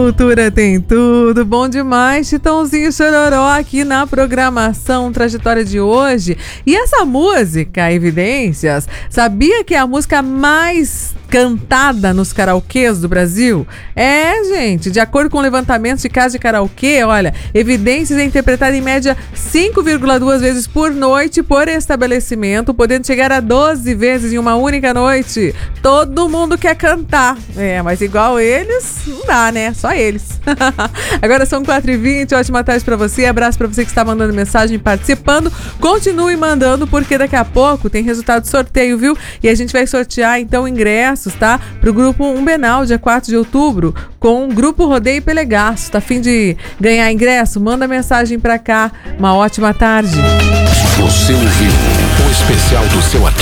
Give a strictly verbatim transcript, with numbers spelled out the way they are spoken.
Cultura tem tudo, bom demais, Chitãozinho Chororó aqui na programação Trajetória de hoje. E essa música, Evidências, sabia que é a música mais cantada nos karaokês do Brasil? É, gente, de acordo com levantamentos de casa de karaokê, olha, Evidências é interpretada em média cinco vírgula duas vezes por noite por estabelecimento, podendo chegar a doze vezes em uma única noite. Todo mundo quer cantar, é, mas igual eles, não dá, né? Só eles. Agora são quatro e vinte, ótima tarde pra você, abraço pra você que está mandando mensagem, participando, continue mandando, porque daqui a pouco tem resultado de sorteio, viu? E a gente vai sortear, então, ingressos, tá? Pro grupo Umbenal, dia quatro de outubro, com o grupo Rodeio Pelegaço. Tá a fim de ganhar ingresso? Manda mensagem pra cá. Uma ótima tarde. Você ouviu o especial do seu